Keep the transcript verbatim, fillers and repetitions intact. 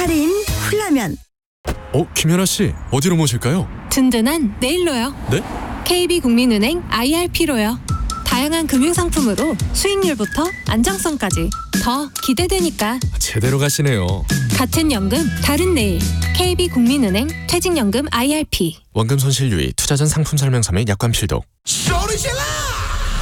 할인 훌라면. 어, 김연아 씨, 어디로 모실까요? 든든한 내일로요. 네? 케이비국민은행 아이알피로요. 다양한 금융상품으로 수익률부터 안정성까지 더 기대되니까. 제대로 가시네요. 같은 연금 다른 내일. 케이비국민은행 퇴직연금 아이알피. 원금 손실 유의, 투자 전 상품 설명서 및 약관 필독. 소리 질러!